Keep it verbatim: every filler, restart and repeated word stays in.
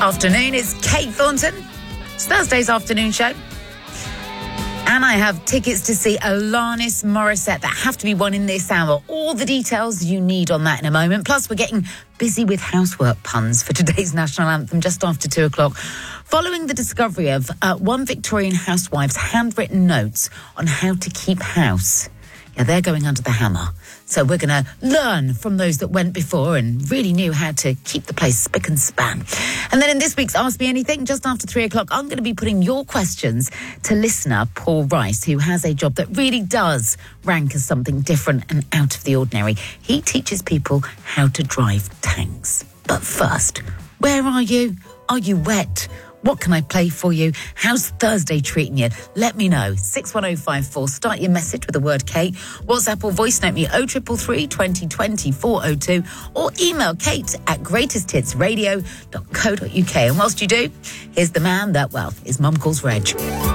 Afternoon, it's Kate Thornton. It's Thursday's afternoon show. And I have tickets to see Alanis Morissette that have to be won in this hour. All the details you need on that in a moment. Plus, we're getting busy with housework puns for today's national anthem just after two o'clock. Following the discovery of uh, one Victorian housewife's handwritten notes on how to keep house. Yeah, they're going under the hammer. So we're going to learn from those that went before and really knew how to keep the place spick and span. And then in this week's Ask Me Anything, just after three o'clock, I'm going to be putting your questions to listener Paul Rice, who has a job that really does rank as something different and out of the ordinary. He teaches people how to drive tanks. But first, where are you? Are you wet? What can I play for you? How's Thursday treating you? Let me know. six one oh five four. Start your message with the word Kate. WhatsApp or voice note me oh three three three, twenty twenty, four oh two or email kate at greatest hits radio dot co dot uk. And whilst you do, here's the man that, well, his mum calls Reg.